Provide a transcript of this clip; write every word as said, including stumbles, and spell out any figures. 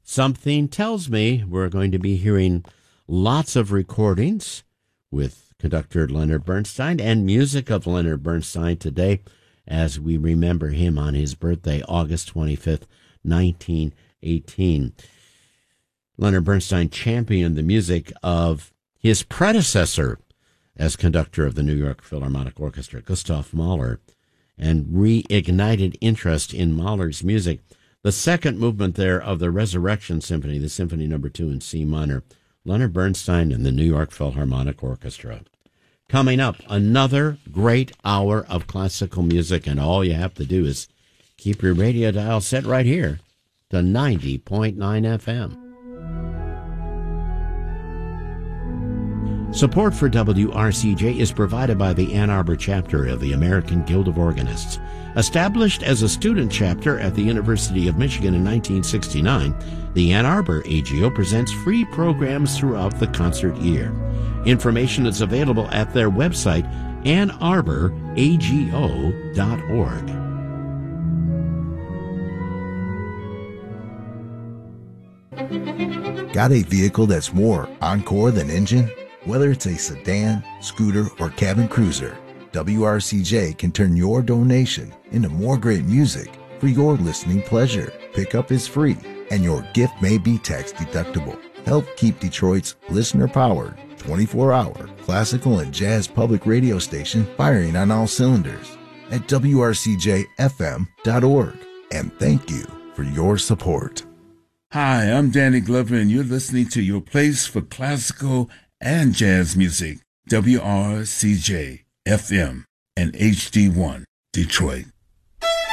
Something tells me we're going to be hearing lots of recordings with conductor Leonard Bernstein and music of Leonard Bernstein today as we remember him on his birthday, August twenty-fifth, nineteen eighteen. Leonard Bernstein championed the music of his predecessor as conductor of the New York Philharmonic Orchestra, Gustav Mahler, and reignited interest in Mahler's music. The second movement there of the Resurrection Symphony, the Symphony Number Two in C minor, Leonard Bernstein and the New York Philharmonic Orchestra. Coming up, another great hour of classical music, and all you have to do is keep your radio dial set right here to ninety point nine F M. Support for W R C J is provided by the Ann Arbor chapter of the American Guild of Organists. Established as a student chapter at the University of Michigan in nineteen sixty-nine, the Ann Arbor A G O presents free programs throughout the concert year. Information is available at their website, ann arbor a g o dot org. Got a vehicle that's more Encore than engine? Whether it's a sedan, scooter, or cabin cruiser, W R C J can turn your donation into more great music for your listening pleasure. Pickup is free, and your gift may be tax deductible. Help keep Detroit's listener-powered, twenty-four hour classical and jazz public radio station firing on all cylinders at W R C J F M dot org. And thank you for your support. Hi, I'm Danny Glover, and you're listening to your place for classical and jazz music, W R C J F M and H D one, Detroit.